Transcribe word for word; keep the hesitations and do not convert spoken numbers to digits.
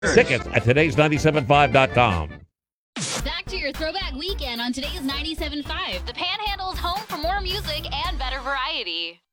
Tickets at today's ninety-seven five dot com. Back to your throwback weekend on today's ninety-seven point five. The Panhandle's home for more music and better variety.